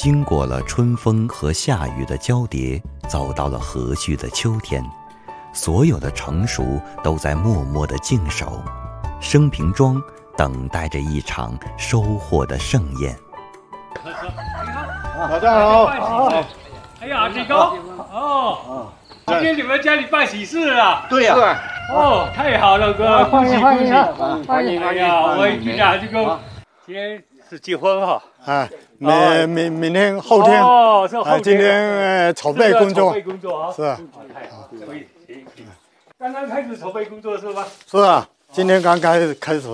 经过了春风和夏雨的交叠，走到了和煦的秋天，所有的成熟都在默默地静守，生平庄等待着一场收获的盛宴。 大家好。 哎呀，李哥，哦，今天你们家里办喜事啊？ 对呀。 哦，太好了，哥，恭喜恭喜！ 欢迎！ 哎呀，我一听啊，这个今天是结婚哈。 啊，明天后天。 哦，是后天。 今天筹备工作。 筹备工作啊。 是啊。 太好，可以，行。刚刚开始筹备工作是吧？ 是啊，今天刚开始。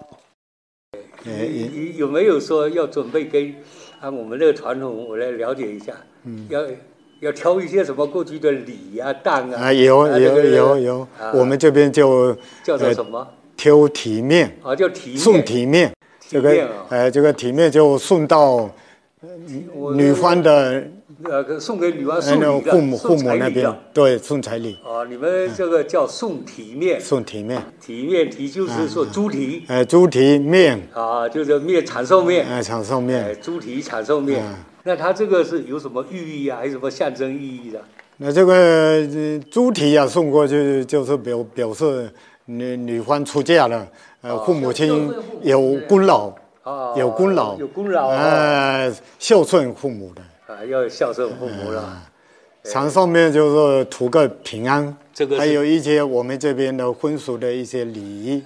你有没有说要准备跟按我们这个传统，我来了解一下？要挑一些什么过去的礼啊、当啊？ 有，我们这边就叫做什么？ 挑体面啊，叫体面。 送体面，这个体面就送到女方的送给女方送礼的父母那边，对，送彩礼。 啊，你们这个叫送体面。送体面，体就是说猪蹄。 猪蹄面。啊， 就是面长寿面。 长寿面。 猪蹄长寿面。那它这个是有什么寓意啊？还是什么象征意义的？ 那这个猪蹄啊送过去，就是表示女方出嫁了，父母亲有功劳，有功劳，孝顺父母的。 要孝顺父母了。 长寿面就是图个平安， 这个还有一些我们这边的婚俗的一些礼仪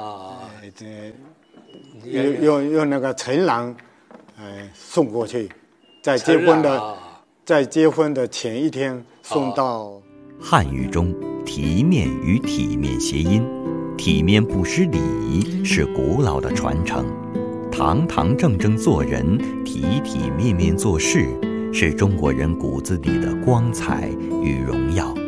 用那个陈郎送过去。在结婚的前一天送到。 汉语中体面与体面谐音，体面不失礼仪是古老的传承，堂堂正正做人，体体面面做事，是中国人骨子里的光彩与荣耀。